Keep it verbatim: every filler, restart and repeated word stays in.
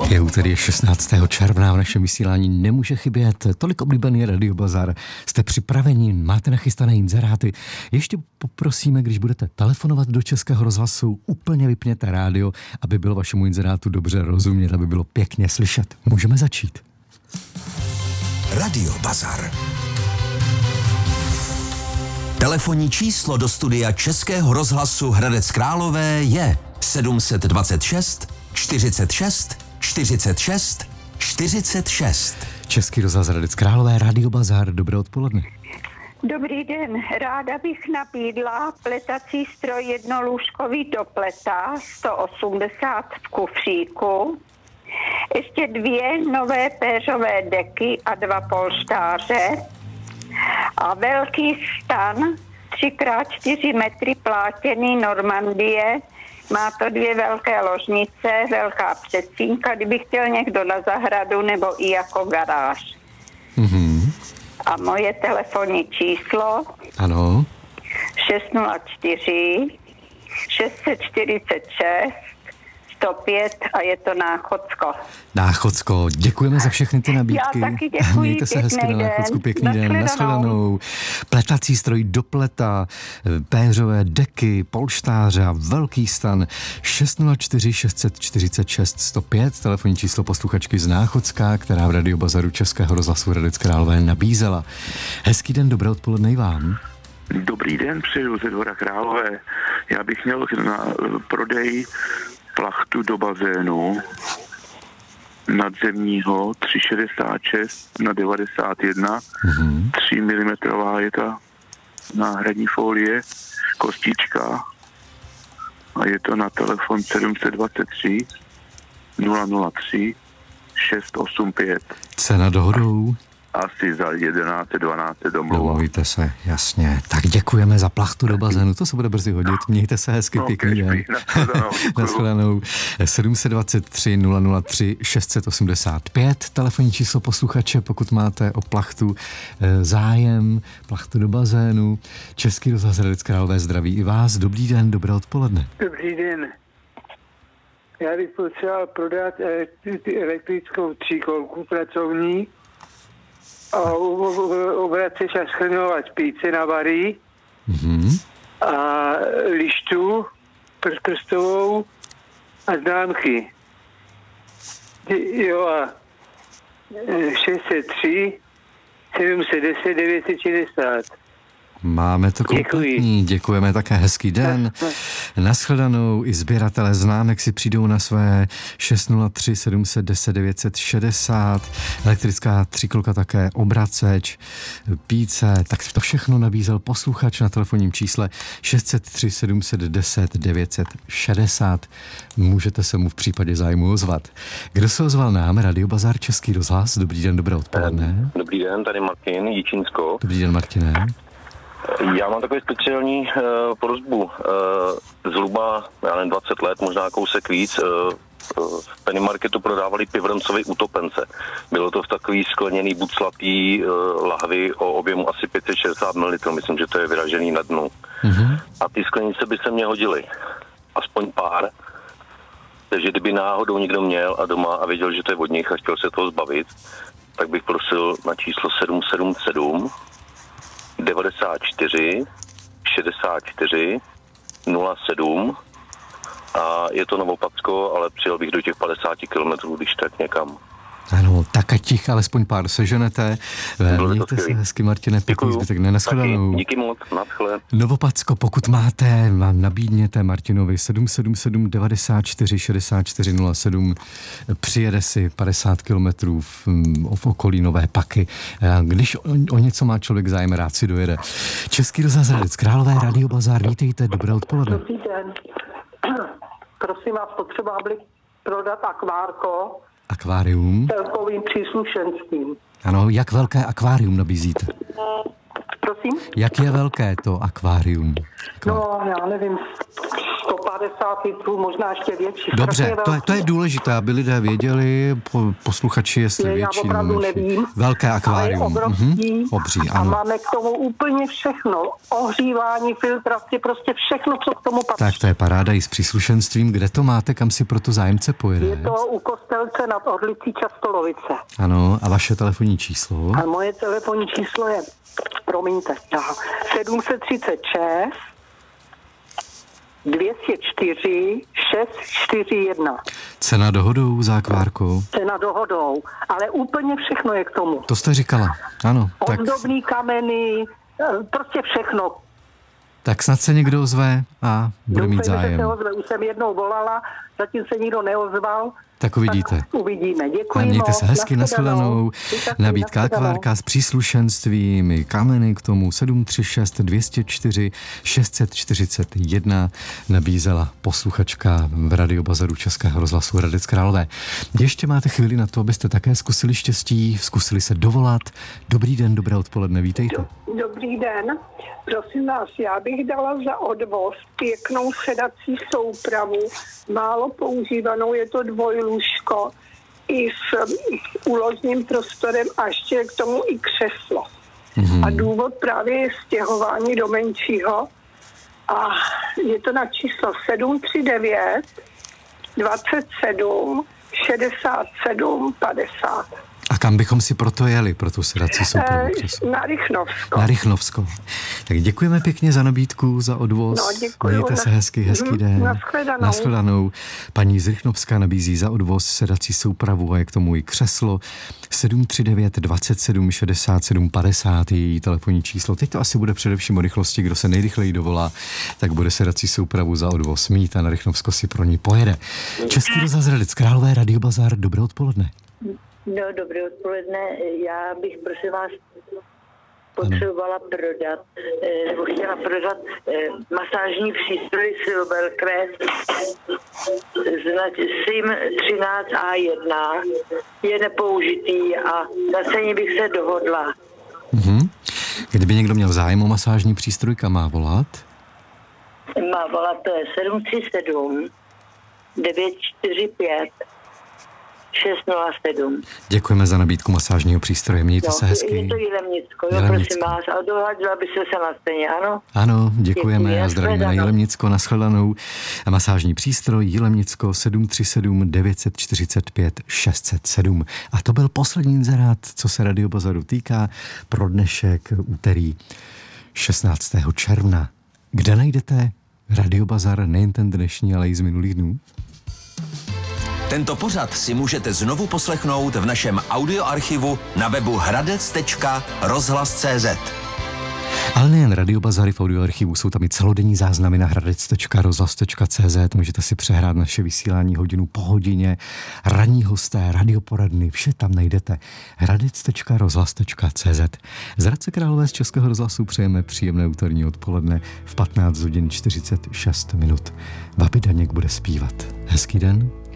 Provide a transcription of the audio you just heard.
Je úterý šestnáctého června, v našem vysílání nemůže chybět tolik oblíbený Radio Bazar. Jste připraveni, máte nachystané inzeráty. Ještě poprosíme, když budete telefonovat do Českého rozhlasu, úplně vypněte rádio, aby bylo vašemu inzerátu dobře rozumět, aby bylo pěkně slyšet. Můžeme začít. Radio Bazar. Telefonní číslo do studia Českého rozhlasu Hradec Králové je sedm set dvacet šest čtyřicet šest čtyřicet šest čtyřicet šest. Český rozhlas Hradec Králové, Radio Bazar, dobré odpoledne. Dobrý den, ráda bych nabídla pletací stroj jednolůžkový do pleta sto osmdesát v kufříku, ještě dvě nové péřové deky a dva polštáře a velký stan tři krát čtyři metry plátěný Normandie. Má to dvě velké ložnice, velká předsínka, kdyby chtěl někdo na zahradu nebo i jako garáž. Mhm. A moje telefonní číslo Ano. šest nula čtyři šest čtyřicet šest sto pět a je to Náchodsko. Náchodsko, děkujeme za všechny ty nabídky. Já taky děkuji. Mějte se hezky na Náchodsku, pěkný den, nashledanou. Pletací stroj do pleta, péřové deky, polštáře a velký stan. šest nula čtyři šest čtyřicet šest sto pět, telefonní číslo posluchačky z Náchodska, která v Radio Bazaru Českého rozhlasu Hradec Králové nabízela. Hezký den, dobré odpoledne i vám. Dobrý den, přeju ze Dvora Králové. Já bych měl na prodej plachtu do bazénu nadzemního tři šedesát šest na devadesát jedna, mm-hmm. tři milimetrů je ta náhradní folie, kostička a je to na telefon sedm set dvacet tři nula nula tři šest osm pět. Cena dohodou? Asi za jedenáct dvanáct domluva. Domluvíte se, jasně. Tak děkujeme za plachtu do bazénu, to se bude brzy hodit. Mějte se hezky, no, pěkný den. Nashledanou. sedm set dvacet tři nula nula tři šest osmdesát pět, telefonní číslo posluchače, pokud máte o plachtu zájem, plachtu do bazénu. Český rozhlas Hradec Králové zdraví i vás. Dobrý den, dobré odpoledne. Dobrý den. Já bych potřeboval prodat elektrickou tříkolku pracovní a obraceš a schrnovat špice na vary mm-hmm. a lištu pr- prstovou a známky. Jo a šest set tři sedm set deset devět set šedesát. Máme to kompletní, děkujeme, také hezký den. Nashledanou, i sběratelé známek si přijdou na své šest nula tři sedm set deset devět set šedesát, elektrická tříkolka také, obraceč, píce, tak to všechno nabízel posluchač na telefonním čísle šest set tři sedm set deset devět set šedesát. Můžete se mu v případě zájmu ozvat. Kdo se ozval nám? Radio Bazar, Český rozhlas. Dobrý den, dobré odpoledne. Dobrý den, tady Martin, Jičínsko. Dobrý den, Martine. Já mám takový speciální uh, prosbu. Uh, zhruba, já nevím, dvacet let, možná kousek víc, uh, uh, v Penny Marketu prodávali pivroncové utopence. Bylo to v takový skleněný buclatý uh, lahvi o objemu asi pět set šedesát mililitrů. Myslím, že to je vyražený na dnu. Mm-hmm. A ty sklenice by se mně hodily. Aspoň pár. Takže kdyby náhodou někdo měl a doma a věděl, že to je od nich a chtěl se toho zbavit, tak bych prosil na číslo sedm sedm sedm devadesát čtyři šedesát čtyři nula sedm a je to Novopatsko, ale přijel bych do těch padesáti kilometrů, když tak někam. Ano, tak ať těch alespoň pár seženete. Mějte se hezky, Martine, pěkný zbytek, nashledanou. Díky moc, naschle. Novopatsko, pokud máte, vám nabídněte Martinovi sedm sedm sedm devadesát čtyři šedesát čtyři nula sedm, přijede si padesát kilometrů v, v okolí Nové Paky. Když o, o něco má člověk zájem, rád si dojede. Český rozhlas Hradec Králové, Radio Bazar, vítejte, dobré odpoledne. Dobrý den. Prosím vás, potřeba bych prodat akvárko. Akvárium. Celkovým příslušenstvím. Ano, jak velké akvárium nabízíte? Prosím? Jak je velké to akvárium? No, já nevím, sto padesát litrů, možná ještě větší. Dobře, to je, to je důležité, aby lidé věděli, po, posluchači, jestli je, větší. Já opravdu větší. nevím. Velké akvárium. Obrovský, mhm. Obří, a ano. máme k tomu úplně všechno. Ohřívání, filtraci, prostě všechno, co k tomu patří. Tak to je paráda i s příslušenstvím. Kde to máte, kam si pro to zájemce pojede? Je to u Kostelce nad Orlicí Častolovice. Ano, a vaše telefonní číslo? A moje telefonní číslo je, promiňte, sedm set třicet šest dvě stě čtyři šest čtyři jedna. Cena dohodou za akvárko? Cena dohodou, ale úplně všechno je k tomu. To jste říkala, ano. Ozdobný tak... kameny, prostě všechno. Tak snad se někdo ozve a bude Doufám, mít zájem. Že se ozve. Už jsem jednou volala, zatím se nikdo neozval. Tak uvidíte. Tak uvidíme. Děkuji. Mějte se hezky, nashledanou. Nabídka akvárka s příslušenstvím, kameny k tomu sedm tři šest dvě nula čtyři šest čtyřicet jedna nabízela posluchačka v Radiobazaru Českého rozhlasu Hradec Králové. Ještě máte chvíli na to, abyste také zkusili štěstí, zkusili se dovolat. Dobrý den, dobré odpoledne, vítejte. Dobrý den. Prosím vás, já bych dala za odvoz pěknou sedací soupravu, málo používanou, je to dvojlůžko i s úložným prostorem a ještě k tomu i křeslo. Mm-hmm. A důvod právě je stěhování do menšího a je to na číslo sedm tři devět dvacet sedm šedesát sedm padesát. A kam bychom si proto jeli, pro tu sedací soupravu? E, na Rychnovsko. Na Rychnovsko. Tak děkujeme pěkně za nabídku, za odvoz. No, děkuju. Mějte se hezky, hezký den. Nashledanou. Nashledanou. Paní z Rychnovska nabízí za odvoz sedací soupravu a je k tomu i křeslo. sedm tři devět dvacet sedm šedesát sedm padesát je její telefonní číslo. Teď to asi bude především o rychlosti, kdo se nejrychleji dovolá, tak bude sedací soupravu za odvoz mít a na Rychnovsko si pro ní pojede. Český rozhlas Hradec Králové, Radiobazar, dobré odpoledne. No, dobré odpoledne. Já bych, prosím vás, potřebovala ano. prodat, nebo chtěla prodat masážní přístroj Silvercrest s SIM třináct A jedna. Je nepoužitý a na ceně bych se dohodla. Mhm. Kdyby někdo měl zájem o masážní přístroj, kam má volat? Má volat, to je sedm tři sedm devět čtyři pět šest nula sedm. Děkujeme za nabídku masážního přístroje. Mějte no, se hezky. Je to Jilemnicko, jo, Jilemnicko. prosím vás. A dohladila by se se na stejně, ano? Ano, děkujeme Děkuji, a zdravíme na Jilemnicko, nashledanou. Masážní přístroj Jilemnicko sedm tři sedm devět čtyři pět šest set sedm. A to byl poslední inzerát, co se Radiobazaru týká pro dnešek úterý šestnáctého června. Kde najdete Radiobazar nejen ten dnešní, ale i z minulých dnů? Tento pořad si můžete znovu poslechnout v našem audioarchivu na webu hradec tečka rozhlas tečka cé zet. Ale nejen Radiobazary v audioarchivu, jsou tam i celodenní záznamy na hradec tečka rozhlas tečka cé zet. Můžete si přehrát naše vysílání hodinu po hodině, ranní hosté, radioporadny, vše tam najdete. hradec tečka rozhlas tečka cé zet. Z Hradce Králové z Českého rozhlasu přejeme příjemné úterní odpoledne v patnáct hodin čtyřicet šest minut. Babi Daněk bude zpívat. Hezký den.